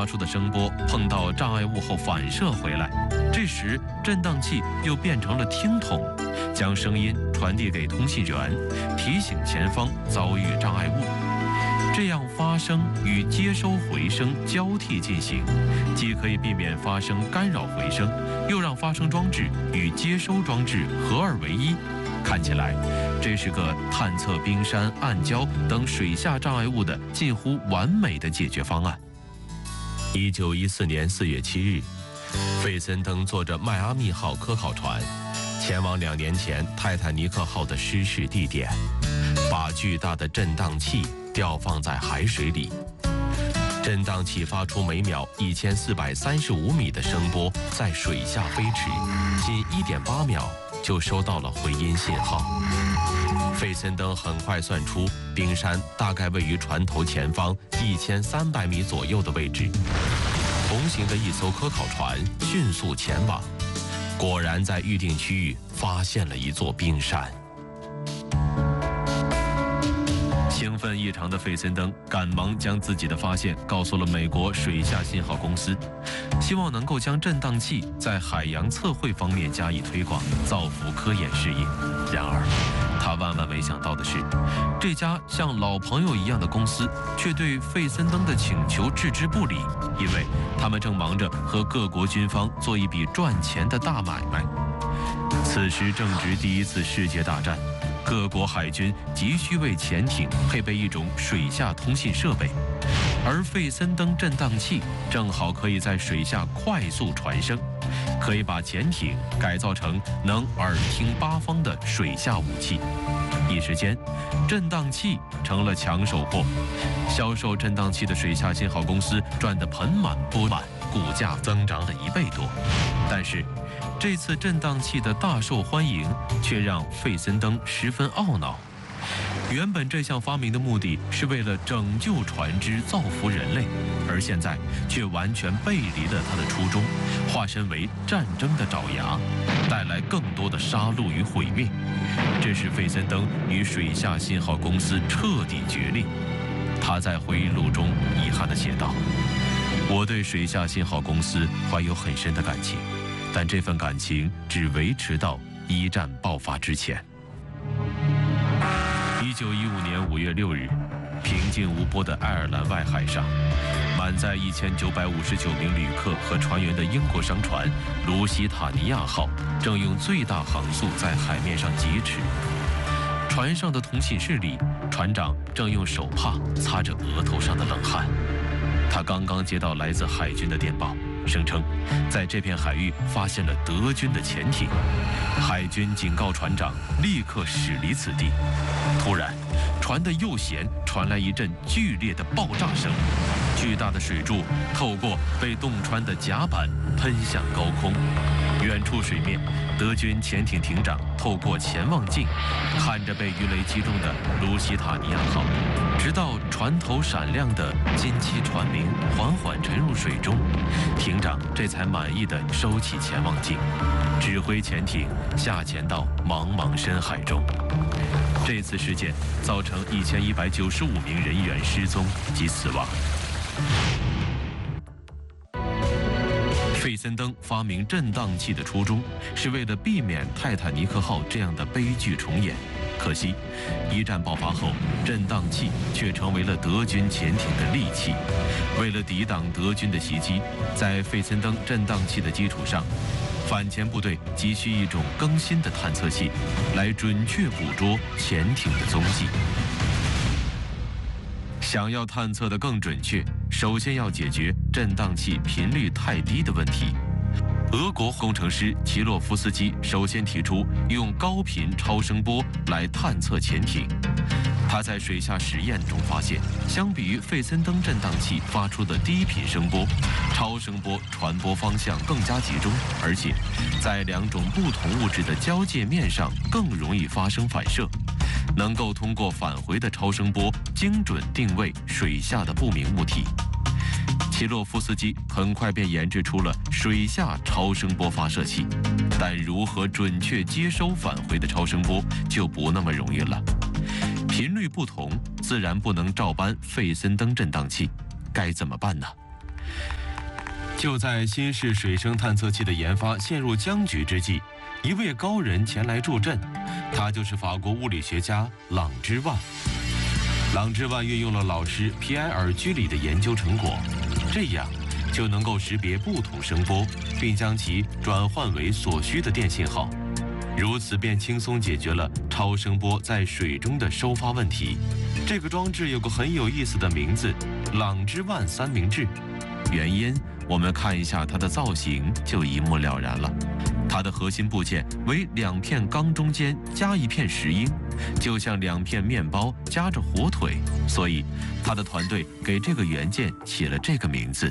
出的声波碰到障碍物后反射回来，这时振荡器又变成了听筒，将声音传递给通信员，提醒前方遭遇障碍物。这样发声与接收回声交替进行，既可以避免发生干扰回声，又让发声装置与接收装置合二为一。看起来，这是个探测冰山、暗礁等水下障碍物的近乎完美的解决方案。1914年4月7日，费森登坐着迈阿密号科考船，前往2年前泰坦尼克号的失事地点，把巨大的振荡器吊放在海水里。振荡器发出每秒1435米的声波，在水下飞驰，仅1.8秒就收到了回音信号。费森登很快算出冰山大概位于船头前方1300米左右的位置。同行的一艘科考船迅速前往，果然在预定区域发现了一座冰山。兴奋异常的费森登赶忙将自己的发现告诉了美国水下信号公司，希望能够将振荡器在海洋测绘方面加以推广，造福科研事业。然而，他万万没想到的是，这家像老朋友一样的公司却对费森登的请求置之不理，因为他们正忙着和各国军方做一笔赚钱的大买卖。此时正值第一次世界大战，各国海军急需为潜艇配备一种水下通信设备，而费森登振荡器正好可以在水下快速传声，可以把潜艇改造成能耳听八方的水下武器。一时间，振荡器成了抢手货，销售振荡器的水下信号公司赚得盆满钵满，股价增长了1倍多。但是，这次振荡器的大受欢迎，却让费森登十分懊恼。原本这项发明的目的是为了拯救船只、造福人类，而现在却完全背离了他的初衷，化身为战争的爪牙，带来更多的杀戮与毁灭。这使费森登与水下信号公司彻底决裂。他在回忆录中遗憾地写道：“我对水下信号公司怀有很深的感情，但这份感情只维持到一战爆发之前。”1915年5月6日，平静无波的爱尔兰外海上，满载1959名旅客和船员的英国商船卢西塔尼亚号正用最大航速在海面上疾驰。船上的通信室里，船长正用手帕擦着额头上的冷汗。他刚刚接到来自海军的电报，声称在这片海域发现了德军的潜艇。海军警告船长立刻驶离此地。突然，船的右舷传来一阵剧烈的爆炸声，巨大的水柱透过被洞穿的甲板喷向高空。远处水面，德军潜艇艇长透过潜望镜看着被鱼雷击中的卢西塔尼亚号，直到船头闪亮的金漆船名缓缓沉入水中，艇长这才满意地收起潜望镜，指挥潜艇下潜到茫茫深海中。这次事件造成1195名人员失踪及死亡。费森登发明振荡器的初衷是为了避免泰坦尼克号这样的悲剧重演。可惜，一战爆发后，振荡器却成为了德军潜艇的利器。为了抵挡德军的袭击，在费森登振荡器的基础上，反潜部队急需一种更新的探测器，来准确捕捉潜艇的踪迹。想要探测得更准确，首先要解决振荡器频率太低的问题。俄国工程师齐洛夫斯基首先提出用高频超声波来探测潜艇。他在水下实验中发现，相比于费森登振荡器发出的低频声波，超声波传播方向更加集中，而且在两种不同物质的交界面上更容易发生反射，能够通过返回的超声波精准定位水下的不明物体。齐洛夫斯基很快便研制出了水下超声波发射器，但如何准确接收返回的超声波就不那么容易了。频率不同，自然不能照搬费森登振荡器，该怎么办呢？ 就在新式水生探测器的研发陷入僵局之际，一位高人前来助阵，他就是法国物理学家朗之万。朗之万运用了老师皮埃尔·居里的研究成果，这样就能够识别不同声波，并将其转换为所需的电信号。如此便轻松解决了超声波在水中的收发问题。这个装置有个很有意思的名字——朗之万三明治。原因我们看一下它的造型就一目了然了。它的核心部件为2片钢中间加1片石英，就像2片面包夹着火腿，所以他的团队给这个元件起了这个名字。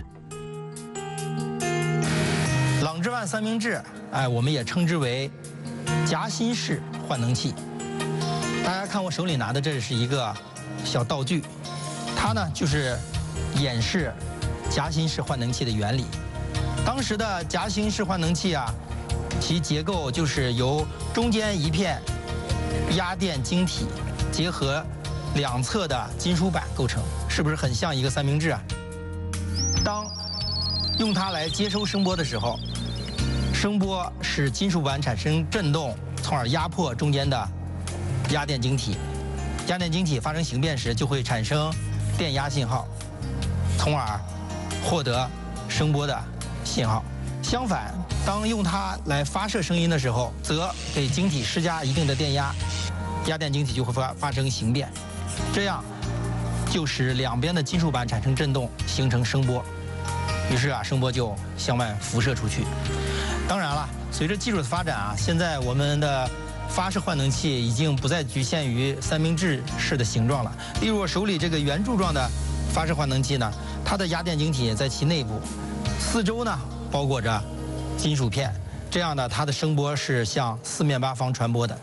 朗之万三明治，我们也称之为夹心式换能器。大家看我手里拿的，这是一个小道具，它呢就是演示夹心式换能器的原理。当时的夹心式换能器啊，其结构就是由中间一片压电晶体结合2侧的金属板构成，是不是很像一个三明治啊？当用它来接收声波的时候，声波使金属板产生振动，从而压迫中间的压电晶体。压电晶体发生形变时，就会产生电压信号，从而获得声波的信号。相反，当用它来发射声音的时候，则给晶体施加一定的电压，压电晶体就会发生形变，这样就使两边的金属板产生振动，形成声波。于是声波就向外辐射出去。当然了，随着技术的发展现在我们的发射换能器已经不再局限于三明治式的形状了。例如我手里这个圆柱状的发射换能器呢，它的压电晶体在其内部，四周呢包裹着金属片，这样呢它的声波是向四面八方传播的。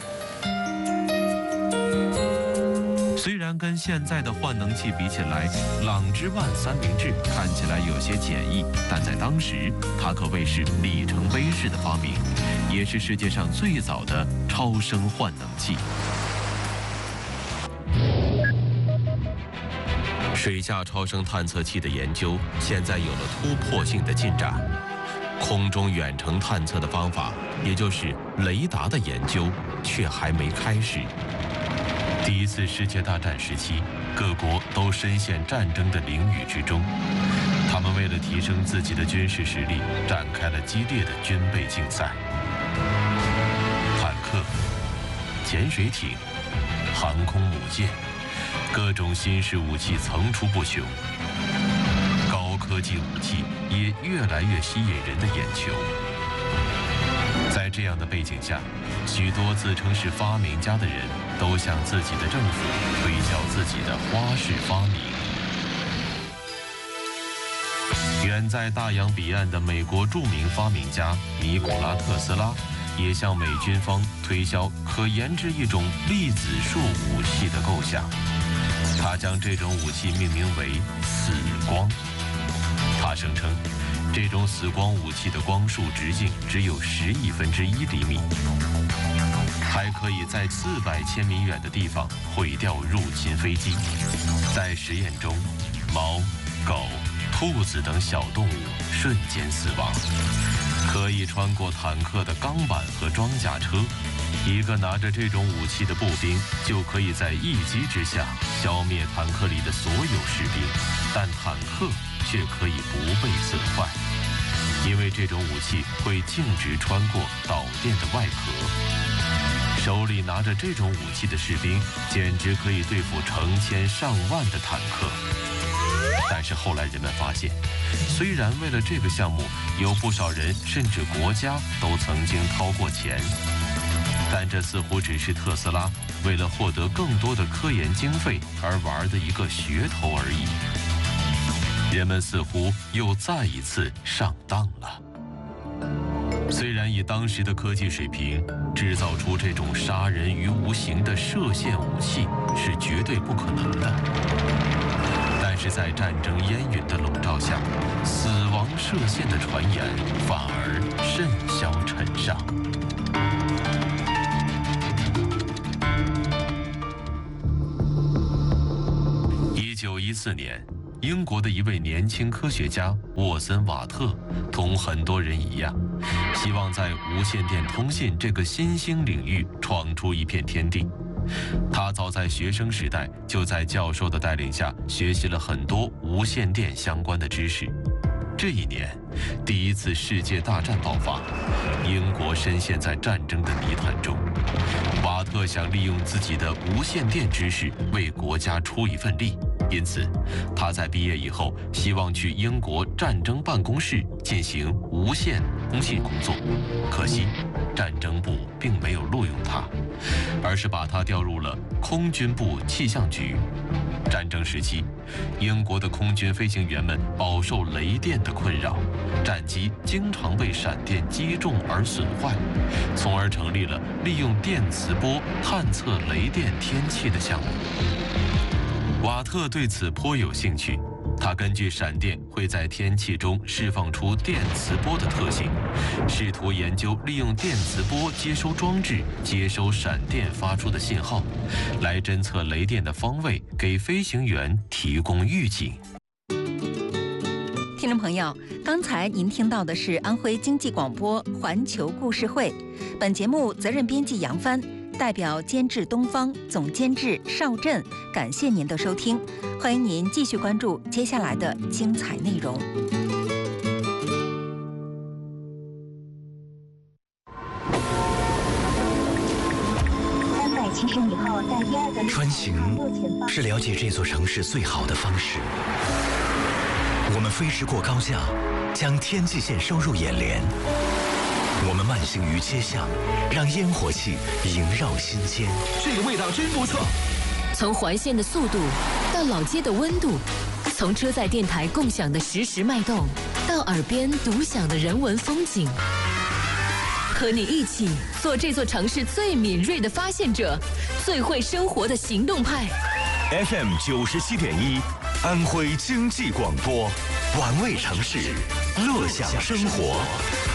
虽然跟现在的换能器比起来，朗之万三明治看起来有些简易，但在当时，它可谓是里程碑式的发明，也是世界上最早的超声换能器。水下超声探测器的研究现在有了突破性的进展，空中远程探测的方法，也就是雷达的研究，却还没开始。第一次世界大战时期，各国都深陷战争的囹圄之中。他们为了提升自己的军事实力，展开了激烈的军备竞赛。坦克、潜水艇、航空母舰，各种新式武器层出不穷。高科技武器也越来越吸引人的眼球。在这样的背景下，许多自称是发明家的人都向自己的政府推销自己的花式发明。远在大洋彼岸的美国著名发明家尼古拉·特斯拉，也向美军方推销可研制一种粒子束武器的构想。他将这种武器命名为“死光”。他声称，这种死光武器的光束直径只有10亿分之1厘米，还可以在400千米远的地方毁掉入侵飞机。在实验中，猫、狗、兔子等小动物瞬间死亡。可以穿过坦克的钢板和装甲车，一个拿着这种武器的步兵就可以在一击之下消灭坦克里的所有士兵，但坦克却可以不被损坏，因为这种武器会径直穿过导电的外壳。手里拿着这种武器的士兵简直可以对付成千上万的坦克。但是后来人们发现，虽然为了这个项目有不少人甚至国家都曾经掏过钱，但这似乎只是特斯拉为了获得更多的科研经费而玩的一个噱头而已。人们似乎又再一次上当了。虽然以当时的科技水平，制造出这种杀人于无形的射线武器是绝对不可能的，但是在战争烟云的笼罩下，死亡射线的传言反而甚嚣尘上。1914年， 英国的一位年轻科学家沃森·瓦特，同很多人一样，希望在无线电通信这个新兴领域闯出一片天地。他早在学生时代就在教授的带领下学习了很多无线电相关的知识。这一年，第一次世界大战爆发，英国深陷在战争的泥潭中。瓦特想利用自己的无线电知识为国家出一份力，因此他在毕业以后希望去英国战争办公室进行无线通信工作。可惜，战争部并没有录用他，而是把他调入了空军部气象局。战争时期，英国的空军飞行员们饱受雷电的困扰，战机经常被闪电击中而损坏，从而成立了利用电磁波探测雷电天气的项目。瓦特对此颇有兴趣，他根据闪电会在天气中释放出电磁波的特性，试图研究利用电磁波接收装置接收闪电发出的信号，来侦测雷电的方位，给飞行员提供预警。 听众朋友，刚才您听到的是安徽经济广播环球故事会，本节目责任编辑杨帆，代表监制东方，总监制邵振，感谢您的收听，欢迎您继续关注接下来的精彩内容。 穿行是了解这座城市最好的方式。我们飞驰过高架，将天际线收入眼帘。我们慢行于街巷，让烟火气萦绕心间。 这个味道真不错。 从环线的速度到老街的温度，从车载电台共享的实时脉动，到耳边独享的人文风景。和你一起做这座城市最敏锐的发现者，最会生活的行动派。 FM 97.1，安徽经济广播，玩味城市，乐享生活。